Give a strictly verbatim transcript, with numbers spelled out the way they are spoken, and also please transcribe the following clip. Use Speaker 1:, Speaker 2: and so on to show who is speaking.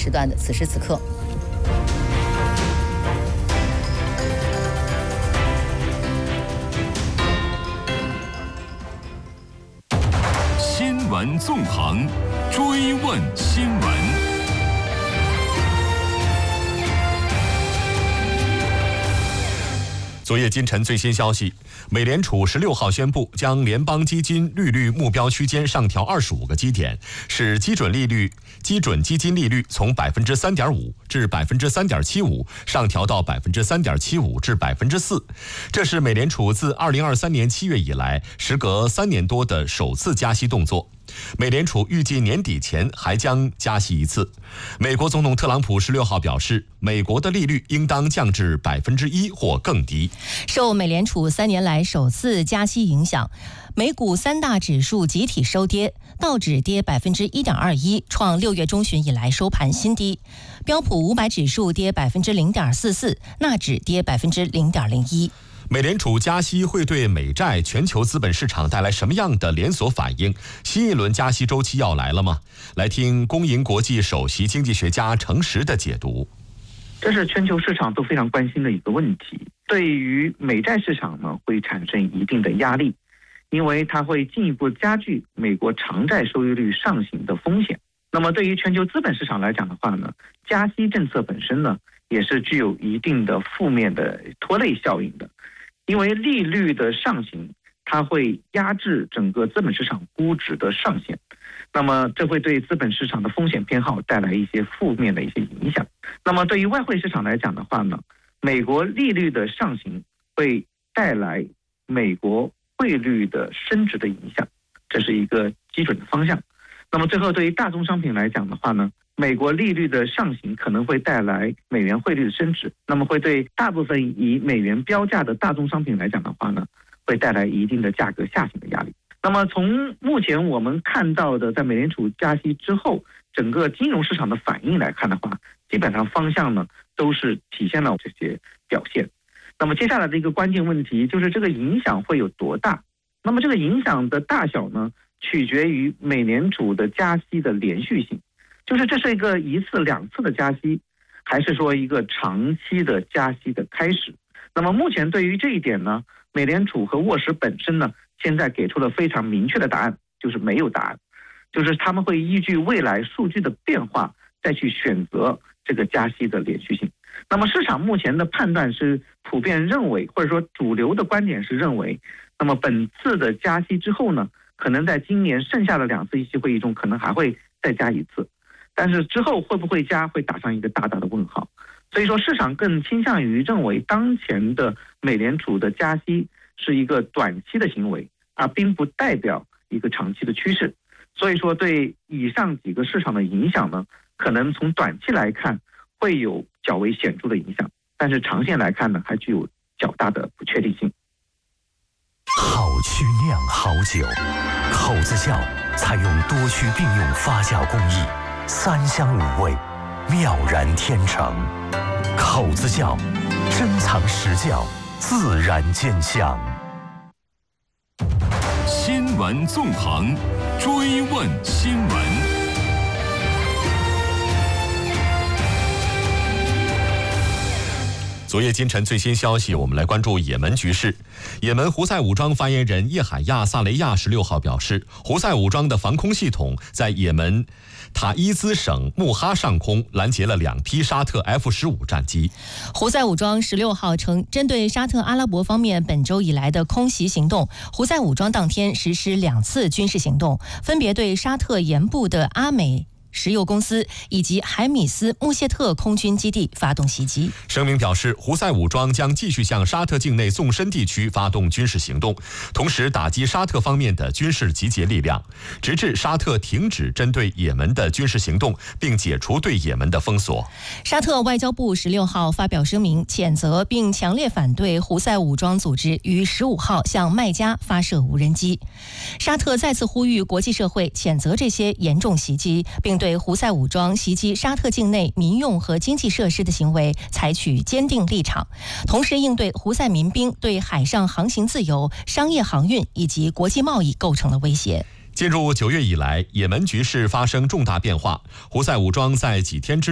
Speaker 1: 时段的此时此刻。
Speaker 2: 新闻纵横，追问新闻。昨夜今晨最新消息，美联储十六号宣布将联邦基金利率目标区间上调二十五个基点，使基准利率、基准基金利率从百分之三点五至百分之三点七五上调到百分之三点七五至百分之四。这是美联储自二零二三年七月以来，时隔三年多的首次加息动作。美联储预计年底前还将加息一次。美国总统特朗普十六号表示，美国的利率应当降至百分之一或更低。
Speaker 1: 受美联储三年来首次加息影响，美股三大指数集体收跌，道指跌百分之一点二一，创六月中旬以来收盘新低；标普五百指数跌百分之零点四四，纳指跌百分之零点零一。
Speaker 2: 美联储加息会对美债、全球资本市场带来什么样的连锁反应？新一轮加息周期要来了吗？来听公银国际首席经济学家程实的解读。
Speaker 3: 这是全球市场都非常关心的一个问题，对于美债市场呢会产生一定的压力，因为它会进一步加剧美国长债收益率上行的风险。那么对于全球资本市场来讲的话呢，加息政策本身呢也是具有一定的负面的拖累效应的。因为利率的上行，它会压制整个资本市场估值的上限，那么这会对资本市场的风险偏好带来一些负面的一些影响。那么对于外汇市场来讲的话呢，美国利率的上行会带来美国汇率的升值的影响，这是一个基准的方向。那么最后对于大宗商品来讲的话呢，美国利率的上行可能会带来美元汇率的升值，那么会对大部分以美元标价的大宗商品来讲的话呢，会带来一定的价格下行的压力。那么从目前我们看到的，在美联储加息之后，整个金融市场的反应来看的话，基本上方向呢都是体现了这些表现。那么接下来的一个关键问题就是这个影响会有多大？那么这个影响的大小呢，取决于美联储的加息的连续性。就是这是一个一次两次的加息，还是说一个长期的加息的开始？那么目前对于这一点呢，美联储和沃什本身呢，现在给出了非常明确的答案，就是没有答案，就是他们会依据未来数据的变化再去选择这个加息的连续性。那么市场目前的判断是普遍认为，或者说主流的观点是认为，那么本次的加息之后呢，可能在今年剩下的两次议息会议中，可能还会再加一次。但是之后会不会加，会打上一个大大的问号。所以说市场更倾向于认为当前的美联储的加息是一个短期的行为，而并不代表一个长期的趋势。所以说对以上几个市场的影响呢，可能从短期来看会有较为显著的影响，但是长线来看呢，还具有较大的不确定性。
Speaker 4: 好曲酿好酒，口子窖采用多区并用发酵工艺，三香五味，妙然天成。口子窖，珍藏实窖，自然见香。
Speaker 2: 新闻纵横，追问新闻。昨夜今晨最新消息，我们来关注也门局势。也门胡塞武装发言人叶海亚·萨雷亚十六号表示，胡塞武装的防空系统在也门塔伊兹省穆哈上空拦截了两批沙特 F 十五 战机。
Speaker 1: 胡塞武装十六号称，针对沙特阿拉伯方面本周以来的空袭行动，胡塞武装当天实施两次军事行动，分别对沙特沿部的阿美石油公司以及海米斯穆谢特空军基地发动袭击。
Speaker 2: 声明表示，胡塞武装将继续向沙特境内纵深地区发动军事行动，同时打击沙特方面的军事集结力量，直至沙特停止针对也门的军事行动，并解除对也门的封锁。
Speaker 1: 沙特外交部十六号发表声明，谴责并强烈反对胡塞武装组织于十五号向麦加发射无人机。沙特再次呼吁国际社会谴责这些严重袭击，并对胡塞武装袭击沙特境内民用和经济设施的行为采取坚定立场，同时应对胡塞民兵对海上航行自由、商业航运以及国际贸易构成了威胁。
Speaker 2: 进入九月以来，也门局势发生重大变化，胡塞武装在几天之